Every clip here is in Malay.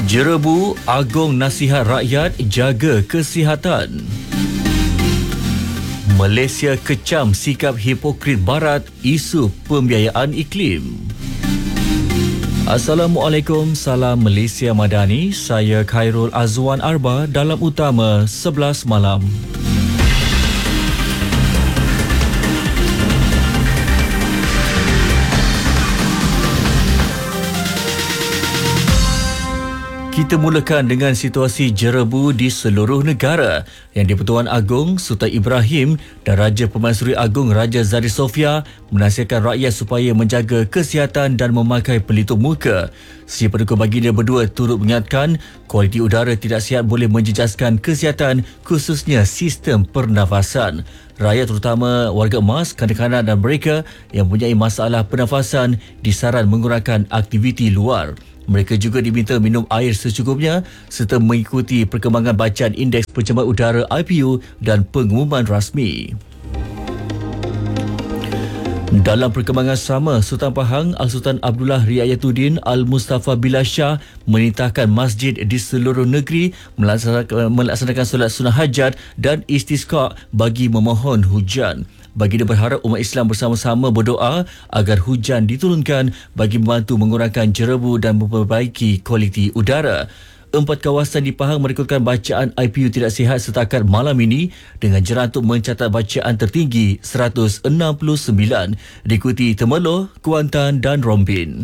Jerebu Agong nasihat rakyat jaga kesihatan. Malaysia kecam sikap hipokrit Barat isu pembiayaan iklim. Assalamualaikum, salam Malaysia Madani. Saya Khairul Azwan Arba dalam Utama 11 Malam. Kita mulakan dengan situasi jerebu di seluruh negara yang di-Pertuan Agong Sultan Ibrahim dan Raja Pemansuri Agong Raja Zari Sofia menasihatkan rakyat supaya menjaga kesihatan dan memakai pelitup muka. Si pendukung baginda berdua turut mengingatkan kualiti udara tidak sihat boleh menjejaskan kesihatan, khususnya sistem pernafasan. Rakyat terutama warga emas, kanak-kanak dan mereka yang mempunyai masalah pernafasan disaran mengurangkan aktiviti luar. Mereka juga diminta minum air secukupnya serta mengikuti perkembangan bacaan Indeks Pencemaran Udara IPU dan pengumuman rasmi. Dalam perkembangan sama, Sultan Pahang Al-Sultan Abdullah Riayatuddin Al-Mustafa Billah Shah menitahkan masjid di seluruh negeri melaksanakan solat sunnah hajat dan istisqa bagi memohon hujan. Baginda berharap umat Islam bersama-sama berdoa agar hujan diturunkan bagi membantu mengurangkan jerebu dan memperbaiki kualiti udara. 4 kawasan di Pahang merekodkan bacaan IPU tidak sihat setakat malam ini dengan jangka mencatat bacaan tertinggi 169, diikuti Temerloh, Kuantan dan Rombin.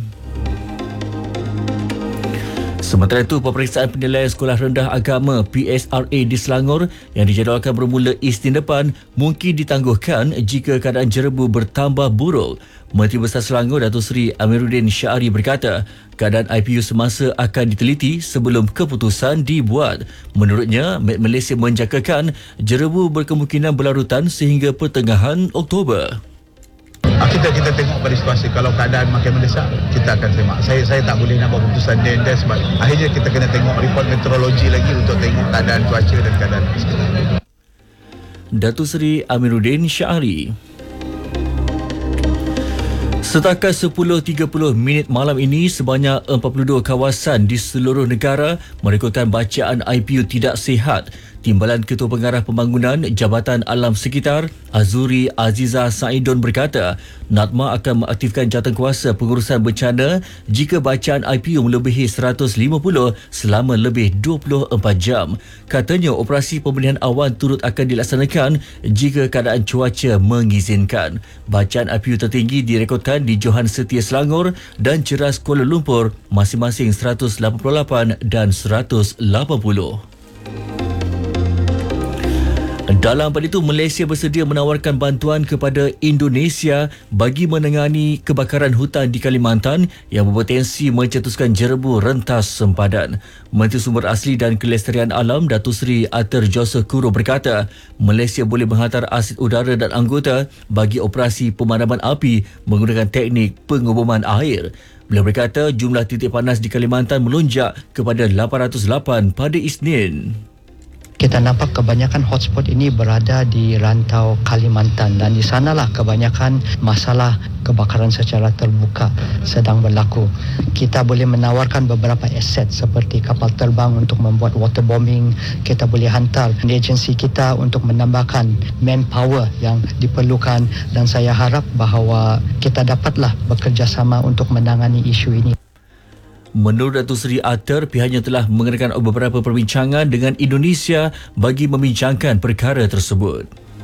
Sementara itu, peperiksaan penilaian Sekolah Rendah Agama PSRA di Selangor yang dijadualkan bermula Isnin depan mungkin ditangguhkan jika keadaan jerebu bertambah buruk. Menteri Besar Selangor Datuk Seri Amiruddin Syahri berkata, keadaan IPU semasa akan diteliti sebelum keputusan dibuat. Menurutnya, Malaysia menjangkakan jerebu berkemungkinan berlarutan sehingga pertengahan Oktober. Kita tengok pada situasi. Kalau keadaan makin mendesak, kita akan semak. Saya tak boleh nak buat keputusan dan sebab akhirnya kita kena tengok report meteorologi lagi untuk tengok keadaan cuaca dan keadaan sekitar. Datuk Seri Amiruddin Syahri. Setakat 10.30 malam ini, sebanyak 42 kawasan di seluruh negara merekodkan bacaan IPU tidak sihat. Timbalan Ketua Pengarah Pembangunan Jabatan Alam Sekitar Azuri Aziza Saidon berkata, NADMA akan mengaktifkan jawatankuasa pengurusan bencana jika bacaan IPU melebihi 150 selama lebih 24 jam. Katanya operasi pembenihan awan turut akan dilaksanakan jika keadaan cuaca mengizinkan. Bacaan IPU tertinggi direkodkan di Johan Setia Selangor dan Ceras Kuala Lumpur masing-masing 188 dan 180. Dalam pada itu, Malaysia bersedia menawarkan bantuan kepada Indonesia bagi menangani kebakaran hutan di Kalimantan yang berpotensi mencetuskan jerebu rentas sempadan. Menteri Sumber Asli dan Kelestarian Alam Datuk Seri Arthur Joseph Kuro berkata, Malaysia boleh menghantar aset udara dan anggota bagi operasi pemadaman api menggunakan teknik pengubuman air. Beliau berkata jumlah titik panas di Kalimantan melonjak kepada 808 pada Isnin. Kita nampak kebanyakan hotspot ini berada di rantau Kalimantan dan di sanalah kebanyakan masalah kebakaran secara terbuka sedang berlaku. Kita boleh menawarkan beberapa aset seperti kapal terbang untuk membuat waterbombing. Kita boleh hantar agensi kita untuk menambahkan manpower yang diperlukan dan saya harap bahawa kita dapatlah bekerjasama untuk menangani isu ini. Menurut Datuk Seri Arthur, pihaknya telah mengadakan beberapa perbincangan dengan Indonesia bagi membincangkan perkara tersebut.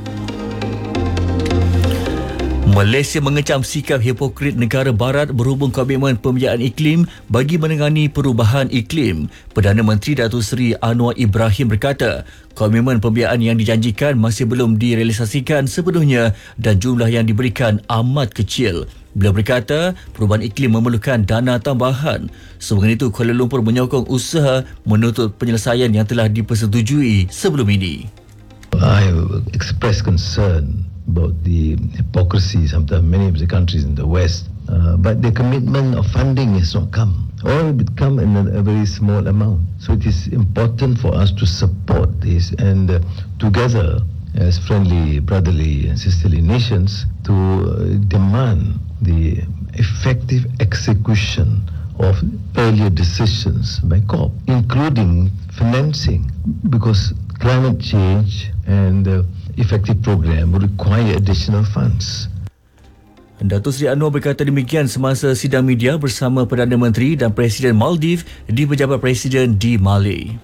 Malaysia mengecam sikap hipokrit negara barat berhubung komitmen pembiayaan iklim bagi menangani perubahan iklim. Perdana Menteri Datuk Seri Anwar Ibrahim berkata, komitmen pembiayaan yang dijanjikan masih belum direalisasikan sepenuhnya dan jumlah yang diberikan amat kecil. Beliau berkata, perubahan iklim memerlukan dana tambahan. Sebelum itu, Kuala Lumpur menyokong usaha menuntut penyelesaian yang telah dipersetujui sebelum ini. I express concern about the hypocrisy sometimes many of the countries in the West, but the commitment of funding has not come, or it will come in a very small amount. So it is important for us to support this and together as friendly, brotherly and sisterly nations to demand the effective execution of earlier decisions by COP, including financing, because climate change and effective program will require additional funds. Datuk Seri Anwar berkata demikian semasa sidang media bersama Perdana Menteri dan Presiden Maldives di Pejabat Presiden di Mali.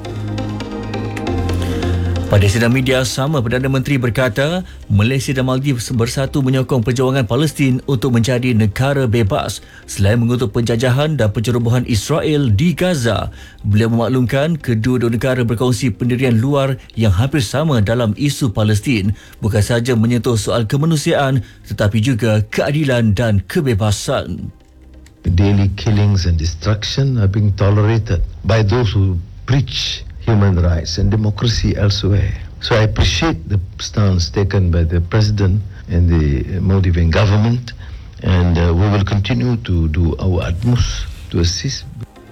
Pada sidang media sama, Perdana Menteri berkata Malaysia dan Maldives bersatu menyokong perjuangan Palestin untuk menjadi negara bebas selain mengutuk penjajahan dan pencerobohan Israel di Gaza. Beliau memaklumkan kedua-dua negara berkongsi pendirian luar yang hampir sama dalam isu Palestin, bukan sahaja menyentuh soal kemanusiaan tetapi juga keadilan dan kebebasan. Daily killings and destruction are being tolerated by those who preach human rights and democracy elsewhere. So I appreciate the stance taken by the President and the Maldivian government, and we will continue to do our utmost to assist.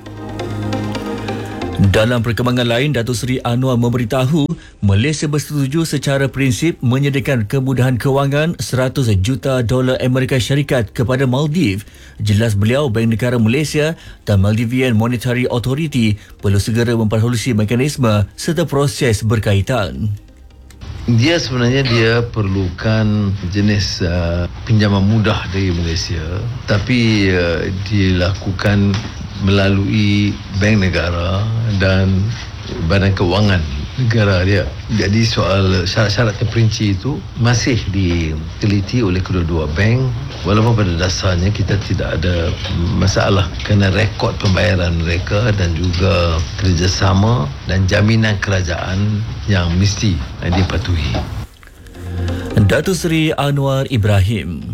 Dalam perkembangan lain, Datuk Seri Anwar memberitahu Malaysia bersetuju secara prinsip menyediakan kemudahan kewangan $100 juta Amerika Syarikat kepada Maldives. Jelas beliau, Bank Negara Malaysia dan Maldivian Monetary Authority perlu segera memperholusi mekanisme serta proses berkaitan. Dia sebenarnya perlukan jenis pinjaman mudah dari Malaysia, tapi dilakukan melalui bank negara dan badan kewangan negara dia. Jadi soal syarat-syarat terperinci itu masih diteliti oleh kedua-dua bank, walaupun pada dasarnya kita tidak ada masalah kerana rekod pembayaran mereka dan juga kerjasama dan jaminan kerajaan yang mesti dipatuhi. Datuk Seri Anwar Ibrahim.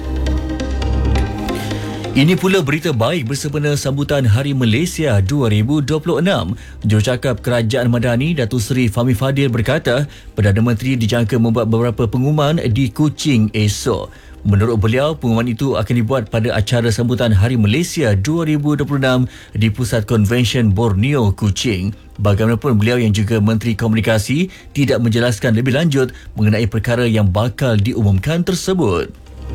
Ini pula berita baik bersempena sambutan Hari Malaysia 2026. Jurucakap Kerajaan Madani Datuk Seri Fahmi Fadil berkata, Perdana Menteri dijangka membuat beberapa pengumuman di Kuching esok. Menurut beliau, pengumuman itu akan dibuat pada acara sambutan Hari Malaysia 2026 di Pusat Konvensyen Borneo, Kuching. Bagaimanapun, beliau yang juga Menteri Komunikasi tidak menjelaskan lebih lanjut mengenai perkara yang bakal diumumkan tersebut.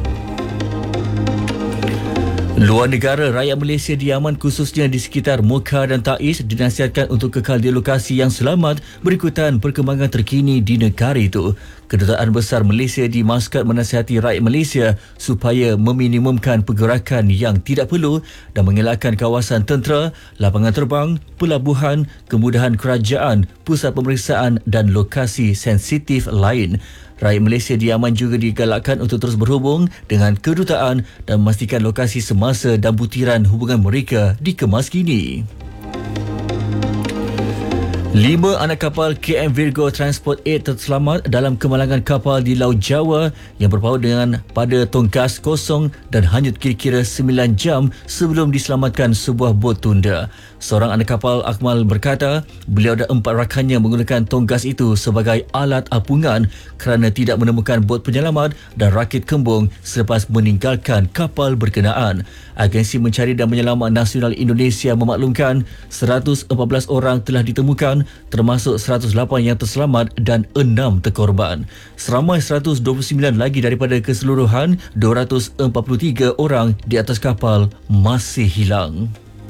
Luar negara, rakyat Malaysia di Yaman khususnya di sekitar Mocha dan Taiz dinasihatkan untuk kekal di lokasi yang selamat berikutan perkembangan terkini di negara itu. Kedutaan Besar Malaysia di Maskat menasihati rakyat Malaysia supaya meminimumkan pergerakan yang tidak perlu dan mengelakkan kawasan tentera, lapangan terbang, pelabuhan, kemudahan kerajaan, pusat pemeriksaan dan lokasi sensitif lain. Rakyat Malaysia di Yaman juga digalakkan untuk terus berhubung dengan kedutaan dan memastikan lokasi semasa dan butiran hubungan mereka dikemas kini. 5 anak kapal KM Virgo Transport 8 terselamat dalam kemalangan kapal di Laut Jawa yang berpaut dengan pada tongkas kosong dan hanyut kira-kira 9 jam sebelum diselamatkan sebuah bot tunda. Seorang anak kapal, Akmal, berkata beliau dan 4 rakannya menggunakan tongkas itu sebagai alat apungan kerana tidak menemukan bot penyelamat dan rakit kembung selepas meninggalkan kapal berkenaan. Agensi Mencari dan Menyelamat Nasional Indonesia memaklumkan 114 orang telah ditemukan, termasuk 108 yang terselamat dan 6 terkorban. Seramai 129 lagi daripada keseluruhan 243 orang di atas kapal masih hilang.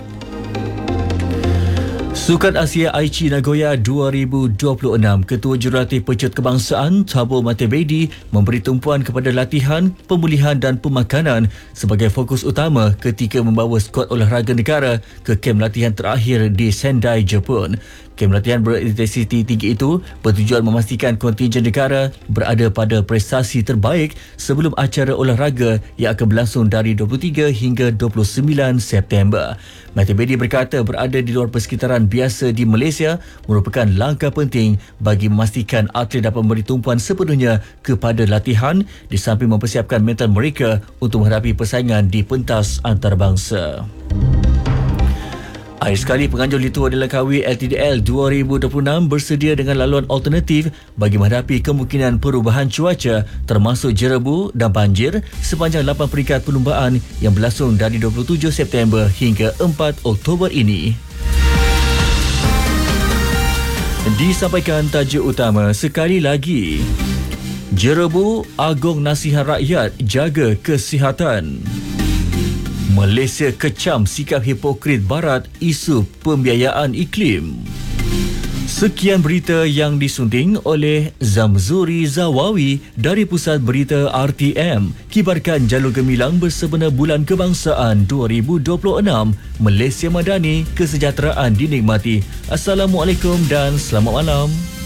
Sukan Asia Aichi Nagoya 2026, Ketua Jurulatih Pecut Kebangsaan Thabo Matebedi memberi tumpuan kepada latihan, pemulihan dan pemakanan sebagai fokus utama ketika membawa skuad olahraga negara ke kem latihan terakhir di Sendai, Jepun. Kem latihan berintensiti tinggi itu bertujuan memastikan kontingen negara berada pada prestasi terbaik sebelum acara olahraga yang akan berlangsung dari 23 hingga 29 September. Matebedi berkata berada di luar persekitaran biasa di Malaysia merupakan langkah penting bagi memastikan atlet dapat memberi tumpuan sepenuhnya kepada latihan di samping mempersiapkan mental mereka untuk menghadapi persaingan di pentas antarabangsa. Akhir sekali, penganjur Litua di Langkawi LTDL 2026 bersedia dengan laluan alternatif bagi menghadapi kemungkinan perubahan cuaca termasuk jerebu dan banjir sepanjang 8 peringkat perlumbaan yang berlangsung dari 27 September hingga 4 Oktober ini. Disampaikan tajuk utama sekali lagi. Jerebu, Agong nasihat rakyat jaga kesihatan. Malaysia kecam sikap hipokrit Barat isu pembiayaan iklim. Sekian berita yang disunting oleh Zamzuri Zawawi dari Pusat Berita RTM. Kibarkan Jalur Gemilang bersebenar Bulan Kebangsaan 2026. Malaysia Madani, kesejahteraan dinikmati. Assalamualaikum dan selamat malam.